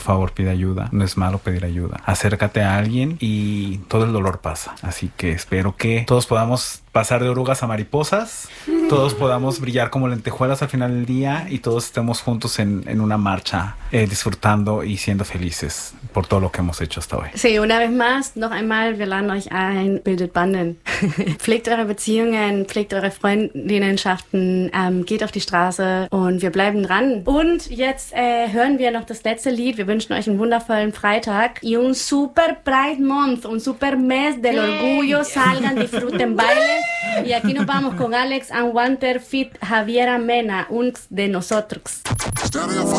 Por favor, pide ayuda. No es malo pedir ayuda. Acércate a alguien y todo el dolor pasa. Así que espero que todos podamos pasar de orugas a mariposas, todos podamos brillar como lentejuelas al final del día y todos estemos juntos en una marcha, disfrutando y siendo felices por todo lo que hemos hecho hasta hoy. Sí, una vez más, noch einmal, wir laden euch ein, bildet Banden. Pflegt eure Beziehungen, pflegt eure Freundinnenschaften, geht auf die Straße und wir bleiben dran. Und jetzt hören wir noch das letzte Lied. Wir wünschen euch einen wundervollen Freitag y un super Pride Month, un super mes del orgullo. Salgan, disfruten, bailen. Y aquí nos vamos con Alex and Wanter feat. Javiera Mena, uns de nosotros.